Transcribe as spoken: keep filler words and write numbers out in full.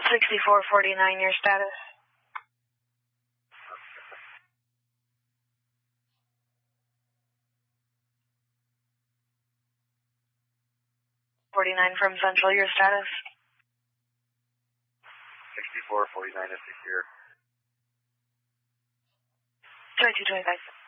sixty-four forty-nine, your status. forty-nine from Central, your status. sixty-four forty-nine is secure. twenty-two twenty-five.